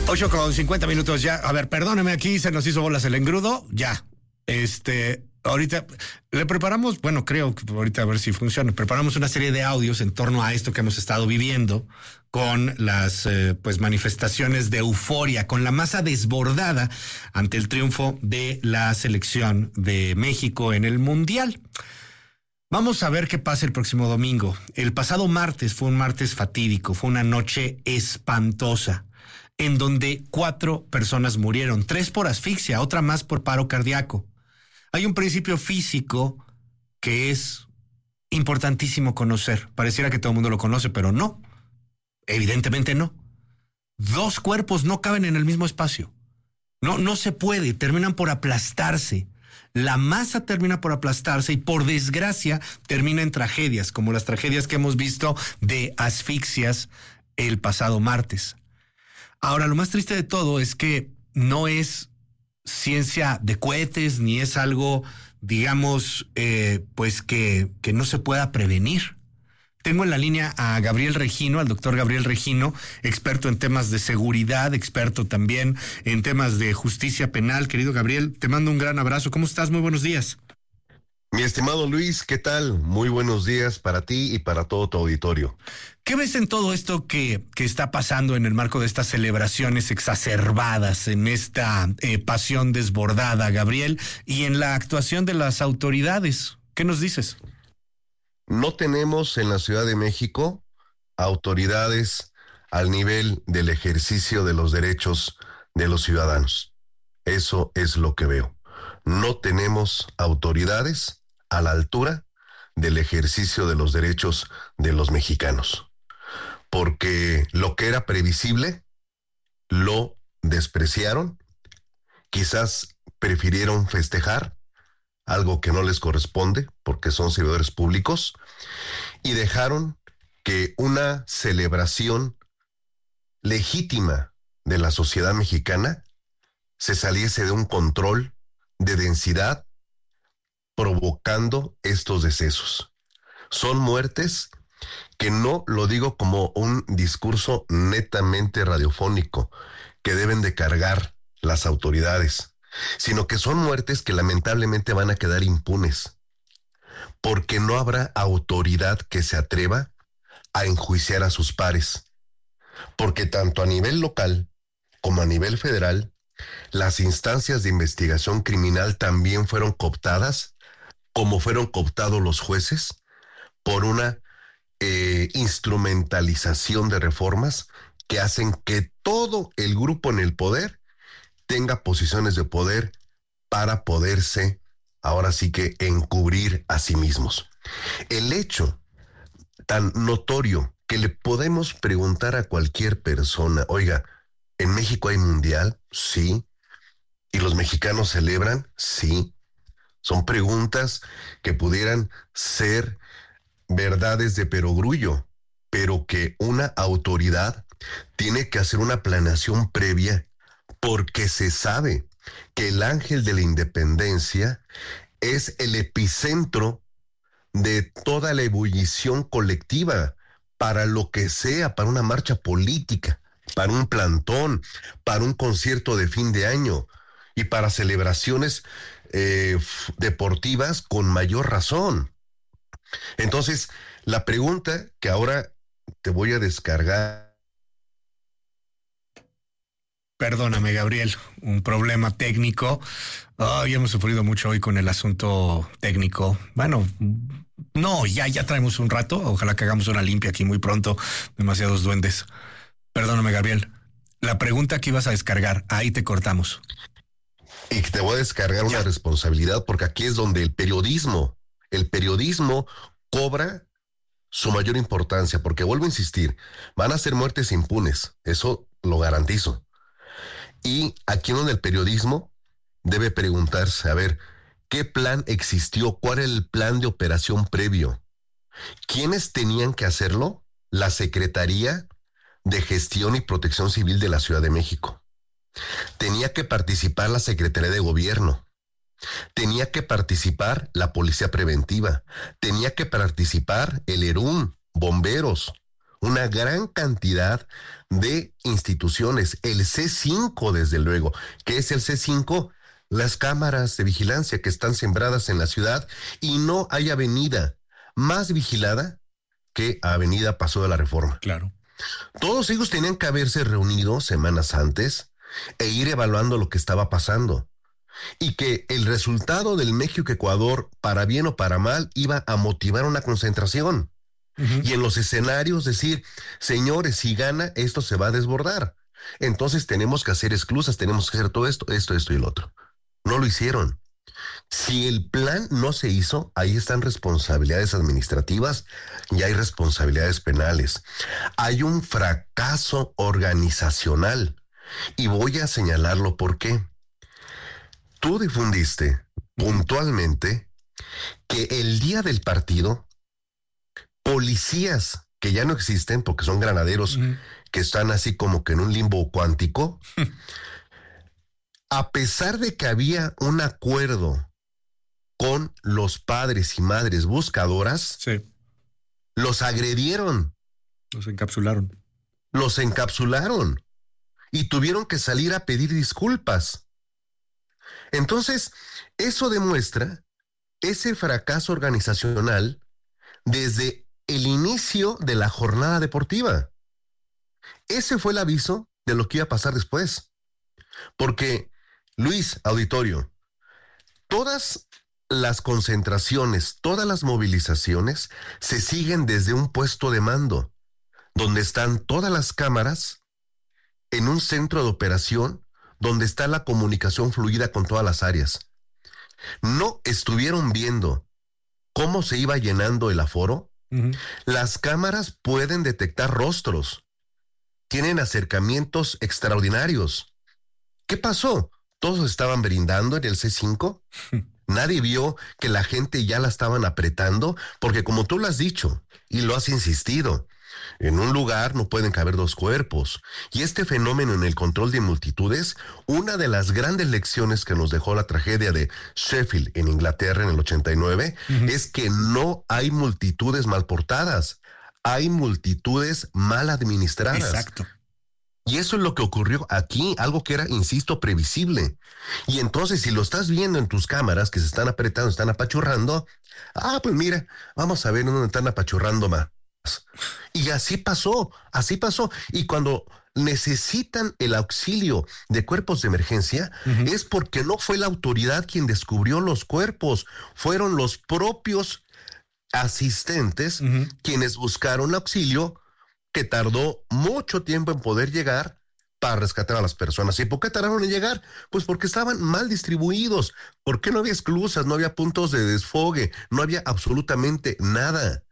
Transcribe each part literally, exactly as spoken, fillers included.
ocho con cincuenta minutos ya. A ver, perdóneme, aquí se nos hizo bolas el engrudo. Ya. Este, ahorita le preparamos, bueno, creo que ahorita a ver si funciona. Preparamos una serie de audios en torno a esto que hemos estado viviendo con las eh, pues manifestaciones de euforia, con la masa desbordada ante el triunfo de la selección de México en el Mundial. Vamos a ver qué pasa el próximo domingo. El pasado martes fue un martes fatídico, fue una noche espantosa, en donde cuatro personas murieron, tres por asfixia, otra más por paro cardíaco. Hay un principio físico que es importantísimo conocer. Pareciera que todo el mundo lo conoce, pero no. Evidentemente no. Dos cuerpos no caben en el mismo espacio. No, no se puede, terminan por aplastarse. La masa termina por aplastarse y, por desgracia, termina en tragedias, como las tragedias que hemos visto de asfixias el pasado martes. Ahora, lo más triste de todo es que no es ciencia de cohetes, ni es algo, digamos, eh, pues que, que no se pueda prevenir. Tengo en la línea a Gabriel Regino, al doctor Gabriel Regino, experto en temas de seguridad, experto también en temas de justicia penal. Querido Gabriel, te mando un gran abrazo. ¿Cómo estás? Muy buenos días. Mi estimado Luis, ¿qué tal? Muy buenos días para ti y para todo tu auditorio. ¿Qué ves en todo esto que, que está pasando en el marco de estas celebraciones exacerbadas, en esta eh, pasión desbordada, Gabriel, y en la actuación de las autoridades? ¿Qué nos dices? No tenemos en la Ciudad de México autoridades al nivel del ejercicio de los derechos de los ciudadanos. Eso es lo que veo. No tenemos autoridades a la altura del ejercicio de los derechos de los mexicanos. Porque lo que era previsible, lo despreciaron, quizás prefirieron festejar algo que no les corresponde, porque son servidores públicos, y dejaron que una celebración legítima de la sociedad mexicana se saliese de un control de densidad, provocando estos decesos. Son muertes que no lo digo como un discurso netamente radiofónico que deben de cargar las autoridades, sino que son muertes que lamentablemente van a quedar impunes, porque no habrá autoridad que se atreva a enjuiciar a sus pares, porque tanto a nivel local como a nivel federal, las instancias de investigación criminal también fueron cooptadas, como fueron cooptados los jueces, por una eh, instrumentalización de reformas que hacen que todo el grupo en el poder tenga posiciones de poder para poderse, ahora sí que, encubrir a sí mismos. El hecho tan notorio que le podemos preguntar a cualquier persona, oiga, ¿en México hay mundial? Sí. ¿Y los mexicanos celebran? Sí. Son preguntas que pudieran ser verdades de perogrullo, pero que una autoridad tiene que hacer una planeación previa, porque se sabe que el ángel de la independencia es el epicentro de toda la ebullición colectiva, para lo que sea, para una marcha política, para un plantón, para un concierto de fin de año y para celebraciones eh, deportivas con mayor razón. Entonces, la pregunta que ahora te voy a descargar. Perdóname, Gabriel, un problema técnico. Oh, ya hemos sufrido mucho hoy con el asunto técnico. Bueno, no, ya, ya traemos un rato. Ojalá que hagamos una limpia aquí muy pronto. Demasiados duendes. Perdóname, Gabriel. La pregunta que ibas a descargar, ahí te cortamos. Y te voy a descargar una responsabilidad, porque aquí es donde el periodismo, el periodismo cobra su mayor importancia, porque vuelvo a insistir, van a ser muertes impunes, eso lo garantizo. Y aquí donde el periodismo debe preguntarse, a ver, ¿qué plan existió? ¿Cuál era el plan de operación previo? ¿Quiénes tenían que hacerlo? La Secretaría de Gestión y Protección Civil de la Ciudad de México. Tenía que participar la Secretaría de Gobierno. Tenía que participar la Policía Preventiva. Tenía que participar el ERUM, bomberos, una gran cantidad de instituciones. El C cinco, desde luego. ¿Qué es el C cinco? Las cámaras de vigilancia que están sembradas en la ciudad, y no hay avenida más vigilada que Avenida Paso de la Reforma. Claro. Todos ellos tenían que haberse reunido semanas antes e ir evaluando lo que estaba pasando. Y que el resultado del México-Ecuador, para bien o para mal, iba a motivar una concentración. Uh-huh. Y en los escenarios decir, señores, si gana, esto se va a desbordar. Entonces tenemos que hacer esclusas, tenemos que hacer todo esto, esto, esto y lo otro. No lo hicieron. Si el plan no se hizo, ahí están responsabilidades administrativas y hay responsabilidades penales. Hay un fracaso organizacional y voy a señalarlo por qué. Tú difundiste puntualmente que el día del partido, policías que ya no existen porque son granaderos uh-huh. que están así como que en un limbo cuántico, a pesar de que había un acuerdo con los padres y madres buscadoras, sí. los agredieron. Los encapsularon. Los encapsularon y tuvieron que salir a pedir disculpas. Entonces, eso demuestra ese fracaso organizacional desde el inicio de la jornada deportiva. Ese fue el aviso de lo que iba a pasar después. Porque, Luis, auditorio, todas las concentraciones, todas las movilizaciones se siguen desde un puesto de mando, donde están todas las cámaras en un centro de operación, donde está la comunicación fluida con todas las áreas. No estuvieron viendo cómo se iba llenando el aforo. Uh-huh. Las cámaras pueden detectar rostros, tienen acercamientos extraordinarios. ¿Qué pasó? Todos estaban brindando en el C cinco. Nadie vio que la gente ya la estaban apretando, porque como tú lo has dicho y lo has insistido, en un lugar no pueden caber dos cuerpos. Y este fenómeno en el control de multitudes, una de las grandes lecciones que nos dejó la tragedia de Sheffield en Inglaterra en el ochenta y nueve, uh-huh. es que no hay multitudes mal portadas, hay multitudes mal administradas. Exacto. Y eso es lo que ocurrió aquí, algo que era, insisto, previsible. Y entonces, si lo estás viendo en tus cámaras que se están apretando, están apachurrando, ah, pues mira, vamos a ver dónde están apachurrando más. Y así pasó, así pasó. Y cuando necesitan el auxilio de cuerpos de emergencia, uh-huh. es porque no fue la autoridad quien descubrió los cuerpos, fueron los propios asistentes uh-huh. quienes buscaron auxilio, que tardó mucho tiempo en poder llegar para rescatar a las personas. ¿Y por qué tardaron en llegar? Pues porque estaban mal distribuidos, porque no había esclusas, no había puntos de desfogue, no había absolutamente nada.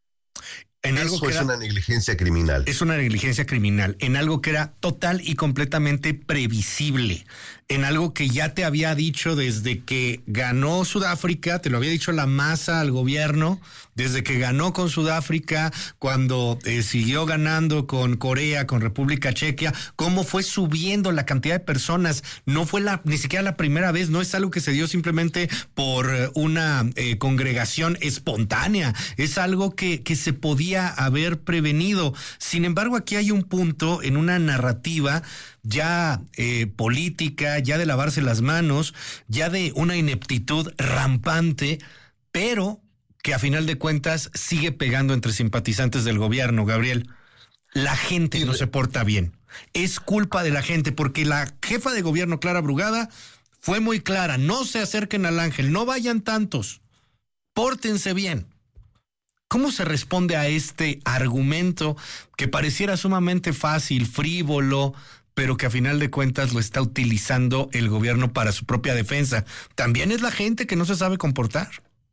En Eso algo que es era, una negligencia criminal. Es una negligencia criminal, en algo que era total y completamente previsible, en algo que ya te había dicho desde que ganó Sudáfrica, te lo había dicho la masa al gobierno, desde que ganó con Sudáfrica, cuando eh, siguió ganando con Corea, con República Checa, cómo fue subiendo la cantidad de personas. No fue la ni siquiera la primera vez, no es algo que se dio simplemente por una eh, congregación espontánea, es algo que, que se podía haber prevenido. Sin embargo, aquí hay un punto en una narrativa ya eh, política, ya de lavarse las manos, ya de una ineptitud rampante, pero que a final de cuentas sigue pegando entre simpatizantes del gobierno, Gabriel. La gente no se porta bien. Es culpa de la gente, porque la jefa de gobierno, Clara Brugada, fue muy clara. No se acerquen al Ángel, no vayan tantos, pórtense bien. ¿Cómo se responde a este argumento que pareciera sumamente fácil, frívolo, pero que a final de cuentas lo está utilizando el gobierno para su propia defensa? También es la gente que no se sabe comportar.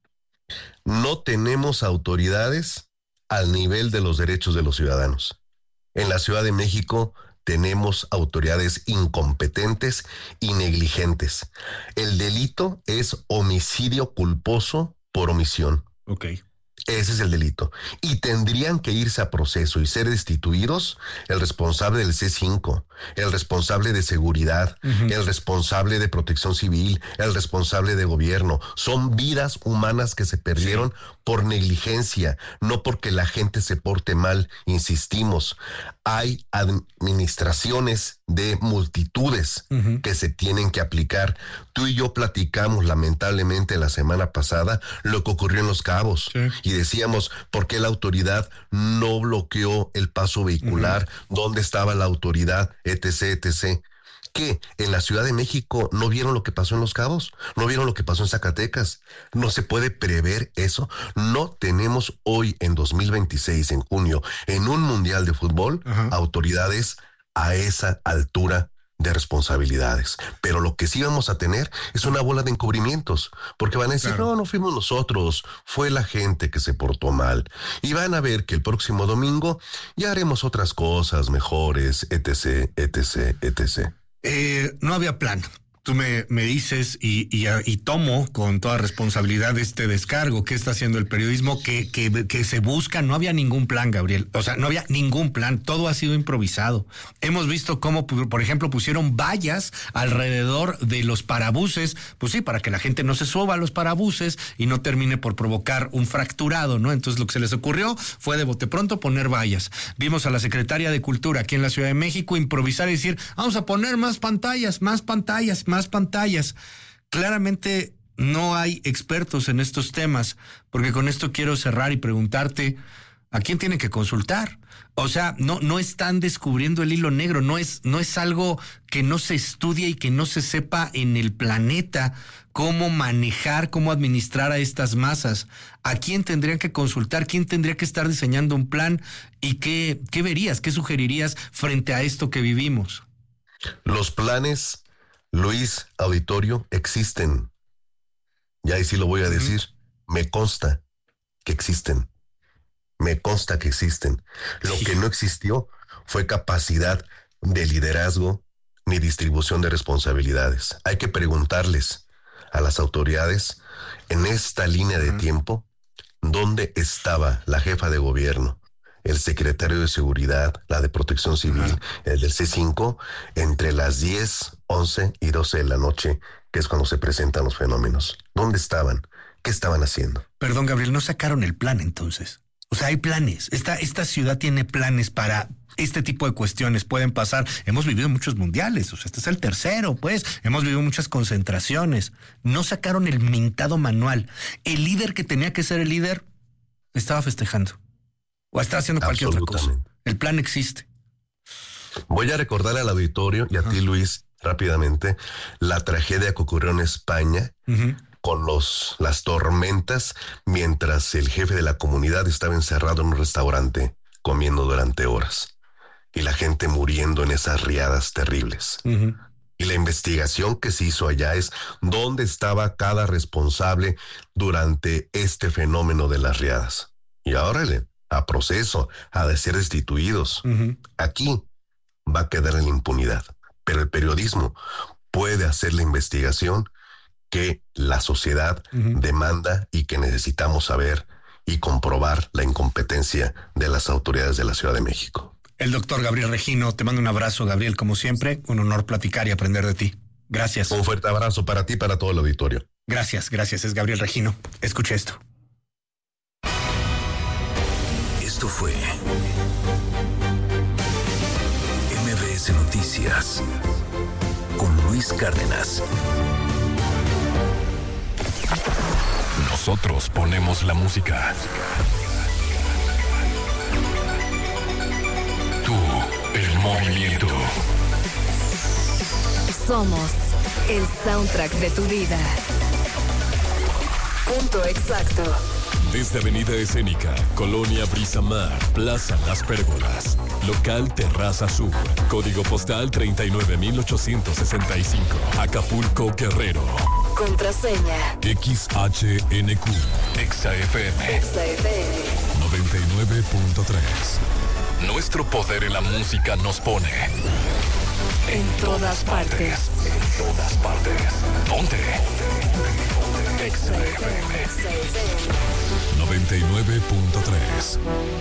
No tenemos autoridades al nivel de los derechos de los ciudadanos. En la Ciudad de México tenemos autoridades incompetentes y negligentes. El delito es homicidio culposo por omisión. Ok. Ese es el delito. Y tendrían que irse a proceso y ser destituidos el responsable del C cinco, el responsable de seguridad, uh-huh. el responsable de protección civil, el responsable de gobierno. Son vidas humanas que se perdieron sí. por negligencia, no porque la gente se porte mal, insistimos. Hay administraciones de multitudes uh-huh. que se tienen que aplicar. Tú y yo platicamos lamentablemente la semana pasada lo que ocurrió en Los Cabos sí. y decíamos por qué la autoridad no bloqueó el paso vehicular, uh-huh. dónde estaba la autoridad, etc, etc. ¿Qué? ¿En la Ciudad de México no vieron lo que pasó en Los Cabos? ¿No vieron lo que pasó en Zacatecas? ¿No se puede prever eso? No tenemos hoy en dos mil veintiséis, en junio, en un mundial de fútbol, uh-huh. autoridades a esa altura de responsabilidades. Pero lo que sí vamos a tener es una bola de encubrimientos, porque van a decir, claro. no, no fuimos nosotros, fue la gente que se portó mal. Y van a ver que el próximo domingo ya haremos otras cosas mejores, etc, etc, etc. Eh, no había plan. Tú me, me dices y, y, y tomo con toda responsabilidad este descargo que está haciendo el periodismo que, que, que se busca. No había ningún plan, Gabriel. O sea, no había ningún plan. Todo ha sido improvisado. Hemos visto cómo, por ejemplo, pusieron vallas alrededor de los parabuses. Pues sí, para que la gente no se suba a los parabuses y no termine por provocar un fracturado, ¿no? Entonces lo que se les ocurrió fue de bote pronto poner vallas. Vimos a la secretaria de Cultura aquí en la Ciudad de México improvisar y decir, vamos a poner más pantallas, más pantallas, más pantallas. Claramente no hay expertos en estos temas, porque con esto quiero cerrar y preguntarte, ¿a quién tienen que consultar? O sea, no, no están descubriendo el hilo negro, no es, no es algo que no se estudie y que no se sepa en el planeta cómo manejar, cómo administrar a estas masas. ¿A quién tendrían que consultar? ¿Quién tendría que estar diseñando un plan? ¿Y qué, qué verías, qué sugerirías frente a esto que vivimos? Los planes, Luis, auditorio, existen. Ya ahí sí lo voy a decir. Uh-huh. Me consta que existen. Me consta que existen. Lo sí. que no existió fue capacidad de liderazgo ni distribución de responsabilidades. Hay que preguntarles a las autoridades en esta línea de uh-huh. tiempo dónde estaba la jefa de gobierno, el secretario de Seguridad, la de Protección Civil, uh-huh. el del C cinco, entre las diez, once y doce de la noche, que es cuando se presentan los fenómenos. ¿Dónde estaban? ¿Qué estaban haciendo? Perdón, Gabriel, ¿no sacaron el plan entonces? O sea, hay planes. Esta, esta ciudad tiene planes para este tipo de cuestiones. Pueden pasar. Hemos vivido muchos mundiales. O sea, este es el tercero, pues. Hemos vivido muchas concentraciones. No sacaron el mentado manual. El líder que tenía que ser el líder estaba festejando. O está haciendo cualquier otra cosa. El plan existe. Voy a recordarle al auditorio y a uh-huh. ti, Luis, rápidamente, la tragedia que ocurrió en España uh-huh. con los, las tormentas, mientras el jefe de la comunidad estaba encerrado en un restaurante comiendo durante horas. Y la gente muriendo en esas riadas terribles. Uh-huh. Y la investigación que se hizo allá es dónde estaba cada responsable durante este fenómeno de las riadas. Y ahora le... a proceso, a de ser destituidos. Uh-huh. Aquí va a quedar en la impunidad. Pero el periodismo puede hacer la investigación que la sociedad uh-huh. demanda y que necesitamos saber y comprobar la incompetencia de las autoridades de la Ciudad de México. El doctor Gabriel Regino, te mando un abrazo, Gabriel, como siempre, un honor platicar y aprender de ti. Gracias. Un fuerte abrazo para ti y para todo el auditorio. Gracias, gracias, es Gabriel Regino. Escuche esto. Esto fue M B S Noticias con Luis Cárdenas. Nosotros ponemos la música. Tú, el movimiento. Somos el soundtrack de tu vida. Punto exacto. Desde Avenida Escénica, Colonia Brisamar, Plaza Las Pérgolas, Local Terraza Sur, Código Postal treinta y nueve mil ochocientos sesenta y cinco, Acapulco, Guerrero. Contraseña X H N Q, Exa F M, Exa F M noventa y nueve punto tres. Nuestro poder en la música nos pone en todas partes. En todas partes. ¿Dónde? Exa F M noventa y nueve punto tres.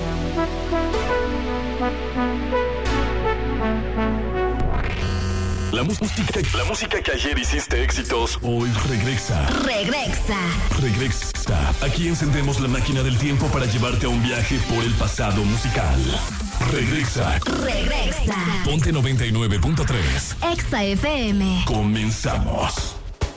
La música, la música que ayer hiciste éxitos, hoy regresa. Regresa. Regresa. Aquí encendemos la máquina del tiempo para llevarte a un viaje por el pasado musical. Regresa. Regresa. Ponte noventa y nueve punto tres. Exa F M. Comenzamos.